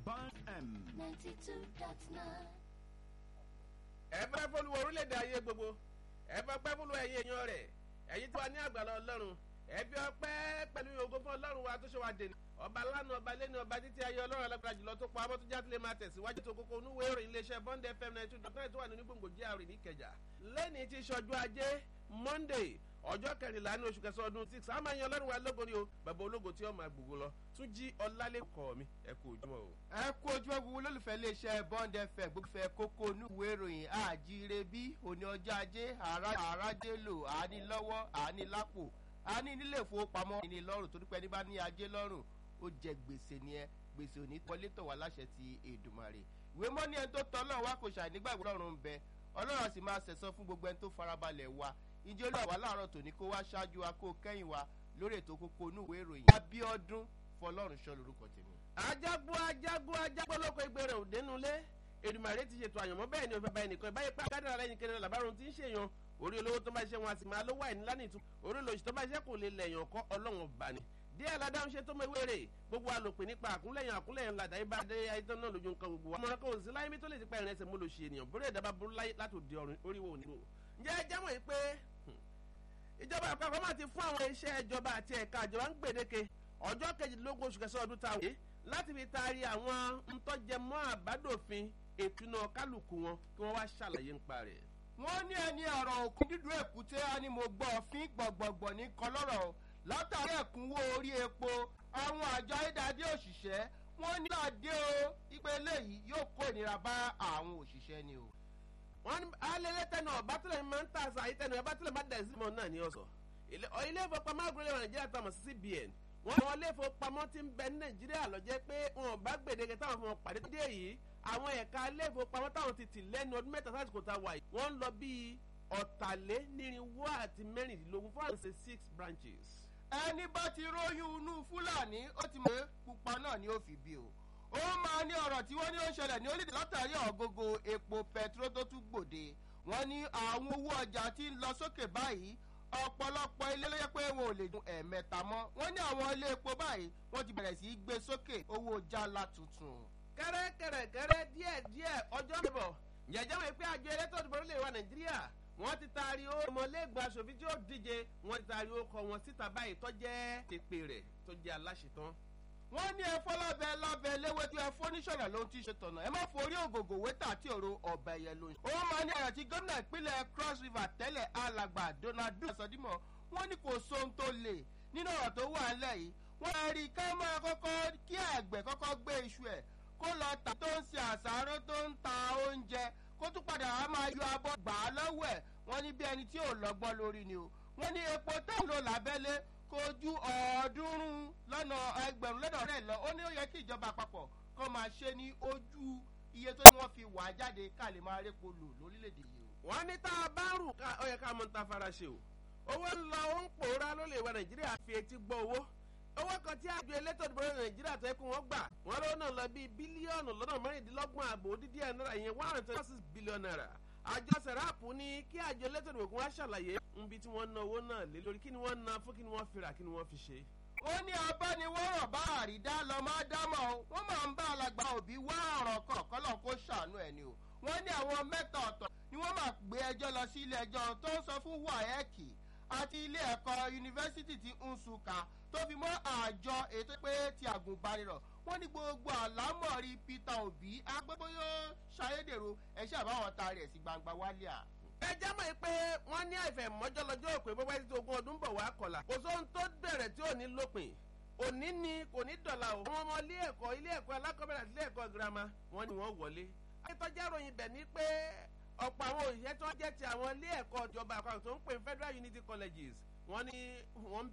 Band M. 92.9. ẹ fẹ́ fọlùwọ̀ orílẹ̀-èdè ayé gbogbo ẹ fẹ́ pẹ́ fọlùwọ̀ ẹ̀yìn èèyàn rẹ̀ ẹ̀yìn tí wà ní àgbàlá ọlọ́run ẹ fi ọpẹ́ pẹ̀lú ògo fún ọlọ́run wa tó ṣe wá dènà ọba lánàá ọba lẹ́nu ọba títí ayé ọlọ́run alágbára jùlọ tó pa ọmọ tó já tilẹ̀ máa tẹ̀síwájú tó kókó onúwé ìròyìn iléeṣẹ́ Bond FM 92.9 tó wà nínú gbòǹgbò GRA ní Ìkẹjà lẹ́ni tí ṣọjọ́ ajé Monday ọjọ́ kẹrìnlá ní oṣù kẹsàn-án ọdún 6 àmọ́ ẹ̀yìn ọlọ́run wa lógo ni o bàbá ológo tí ó máa gbogbo lọ tún jí ọlálẹ́kọ̀ọ́ mi ẹ kú ojúmọ́ o. ẹ kú ojúmọ́ gbogbo olólùfẹ́ iléeṣẹ́ Bond FM gbogbo fẹ́ kókó onúwé ìròyìn àjíire bí òní ọjọ́ ajé àrájé lò àání lọ́wọ́ àání lápò àání nílé ìfowópamọ́ àní lọ́rùn torí pé ẹni bá ní ajé lọ́rùn ó jẹ gbèsè ni ẹ gbèsè òní wọlé tọ̀ wá láṣẹ ti Èdùmàrè ìwé mọ́ ní ẹni tó tọ́ ọlọ́run wá kò ṣàì nígbàgbọ́ ọlọ́run ń bẹ ọlọ́run sì máa ṣẹ̀san fún gbogbo ẹni tó farabalẹ̀ wa ìjọ olú àwa láàárọ̀ tòní kó wá ṣáájú wa kó kẹ́yìn wa lórí ètò kókó onúwé ìròyìn Abíọ́dún Fọlọ́runṣọ́ lórúkọ tèmi. ajágbó lóko ìgbéró òdénúlé Èdùmàrè ti ṣètò àyànmọ́ bẹ́ẹ̀ ni òfin báyìí nìkan ìbáyé pé àgádàrà lẹ́yìn kẹrin làbárùn tí ń ṣèyàn orí olówó tó bá ṣe wọn àti máa lówó àìnílá nìtú orí olóṣù tó bá ṣe kò lè lẹ̀yàn kọ́ ọlọ́run ọba ni díẹ̀ ládàá ń ṣe tó mọ ewé rè gbogbo àlòpè nípa àkúnlẹ̀yìn làdá ibà dé ayétán náà lójú nǹkan gbogbo wa mọ̀ràn kan ò sí láyé mi tó lè ti pa ìrẹsẹ̀ mú lò ṣe ènìyàn bórí ẹ̀dá bá burú láyé láti òde oríwó òní. ǹjẹ́ ẹ jámọ̀ yìí pé ìjọba àpapọ̀ máa ti fún àwọn iṣẹ́ ìjọba àti ẹ̀ka ìjọba ń gbèdéke ọjọ́ kejìdínlógún oṣù kẹsàn-án ọdún táwọn yìí láti fi taari àwọn ntọ́jẹmọ́ àbádòfin ètò iná kálukú wọn kí wọ́n wá ṣàlàyé nípa rẹ̀. wọ́n ní ẹni ọ̀rọ̀ òkú dídùn èkúté á ní mo gbọ́ fín gbọ̀gbọ̀gbọ̀ ní kọlọ́rọ̀ látàrí ẹ̀kúnwó orí epo àwọn àjọ ayédáadé òṣìṣẹ́ wọ́n ní àdé o ìpè eléyìí yóò kó ìnira bá àwọn òṣìṣẹ́ ni o. wọ́n ní alẹ́lẹ́ tẹnu ọ̀bátúlẹ̀ máa ń tà àṣà àyítẹnu ọ̀bátúlẹ̀ máa dẹ̀ símọ̀ náà ní ọ̀sọ̀ ilé ìfowópamọ́ àgbélé wa Nàìjíríà tàmọ̀ sí CBN wọ́n ní wọ́n ilé ìfowópamọ́ ti ń bẹ ní Nàìjíríà lọ́jẹ́ pé wọn bá gbèdéke táwọn fún wọn pàdé dé yìí àwọn ẹ̀ka ilé ìfowópamọ́ táwọn ti tì lẹ́nu ọdún mẹ́ta sásìkò tá a wà yìí wọ́n ń lọ bíi ọ̀tàlénírínwó àti mẹ́rìndínlógún fún àwọn 6 branches. ẹni bá ti róyún inú Fúlàní ó ti mọ̀ pé pupa náà ni ó fi bí o ó máa ní ọ̀rọ̀ tí wọ́n ní ó ń ṣẹlẹ̀ ní orílẹ̀ látàrí ọ̀gógó epo pẹtrol tó tún gbòde wọ́n ní àwọn owó ọjà tí ń lọ sókè báyìí ọ̀pọ̀lọpọ̀ ilé ló yẹ pé wọn ò lè dún ẹ̀ẹ̀mẹ́ta mọ́ wọ́n ní àwọn ilé epo báyìí wọ́n ti bẹ̀rẹ̀ sí í gbé sókè owó jálá tuntun. kẹ́rẹ́kẹ́rẹ́ díẹ̀ ọjọ́ mẹ́bọ̀ jẹ́jẹ́ wọn pé àjọ elétò ìdìbò orílẹ̀ wa Nàìjíríà wọ́n ti taari ó ọmọlẹ́gbọ̀n aṣòfin tí ó díje wọ́n ti taari ó kọ wọn síta báyìí tó jẹ́ tèpè rẹ̀ tó jẹ́ aláṣetán. wọ́n ní ẹ̀fọ́ lábẹ́ léwédú ẹ̀fọ́ oníṣọ̀nà ló ń ti ṣe tọ̀nà ẹ má forí ògògò wétà àti ọ̀rọ̀ ọ̀bẹ ẹ̀yẹ ló ń ṣe. ó máa ní ọ̀rọ̀ tí gómìnà ìpínlẹ̀ Cross River tẹ́lẹ̀ alàgbà Donald Duke sọdímọ̀ wọ́n ní kò sóhun tó lè nínú ọ̀rọ̀ tó wà lẹ̀ yìí wọ́n rí ká máa kọ́kọ́ kí àgbẹ̀ kọ́kọ́ gbé iṣu ẹ̀ kó lọ tà tó ń ṣe àṣàrò tó ń ta oúnjẹ kó tún padà á máa yọ abọ́ gbà á lọ́wọ́ ẹ̀ wọ́n ní bí ẹni tí ò lọ́gbọ́n lórí ni o wọ́n ní epo táwọn lò lábẹ́lé kò ju 300 lọ́nà ẹgbẹ̀rún lọ́nà rẹ̀ lọ ó ní ó yẹ kí ìjọba àpapọ̀ kó máa ṣe ní ojú iye tó ní wọ́n fi wà jáde ká lè máa répo lò lórílẹ̀‐èdè yìí o. wọ́n ní tá a bá rù ká ó yẹ ká mọ̀ ta fara ṣe o owó ń lọ ó ń pòórá ló lè wọ Nàìjíríà fi etí gbọ́ owó kan tí àjọ elétò ìdìbò Nàìjíríà tó yẹ kó wọ́n gbà wọ́n ló náà lọ bíi bílíọ̀nù lọ́nà mẹ́rìndínlọ́gbọ̀n àbò dídí ẹ̀ náírà ìyẹn 126 billion naira àjọ sẹ̀ráàpù ní kí àjọ elétò ìdìbò kó wá ṣàlàyé níbi tí wọ́n ná owó náà lé lórí kí ni wọ́n ná fún kí ni wọ́n fi rà kí ni wọ́n fi ṣe. ó ní abániwọ́rọ̀ bá àrídá lọ máa dámọ̀ o wọ́n máa ń bá alàgbà òbí wá ọ̀rọ̀ kọ̀ọ̀kan lọ kó ṣàánú ẹ̀ ni o wọ́n ní àwọn mẹ́ta ọ̀tọ̀ ni wọ́n máa gbé ẹjọ́ lọ sí ilé ẹjọ́ tó ń sọ fún WAEC àti ilé ẹ̀kọ́ yunifásitì ti Nsukka tó fi mọ́ àjọ ètò pé ti àgùnbánirọ̀ wọ́n ní gbogbo àlámọ̀rí Peter Obi agbẹ́bọ́yọ́ ṣayédèrú ẹ̀ṣẹ́ àbáwọn ta rẹ̀ sí gbangba wálé à. ẹ jámọ̀ pé wọ́n ní àìfẹ́ mọ́jọ́ lọ́jọ́ òpin bó bá ti tó 20 ọdún bọ̀ wá kọ̀la kò sóhun tó bẹ̀rẹ̀ tí ò ní lópin òní ni kò ní dọ̀la o. àwọn ọmọ ilé ẹ̀kọ́ alákọ̀ọ́bẹ̀rẹ̀ àti ilé ẹ̀kọ́ girama wọ́n ní wọ́n wọlé. akitọ́jà ròyìn bẹ̀ ní pé ọ̀pọ̀ àwọn òṣìṣẹ́ tó jẹ́ ti àwọn ilé ẹ̀kọ́ ìjọba àpapọ̀ tó ń pè Federal Unity Colleges wọ́n ní wọ́n ń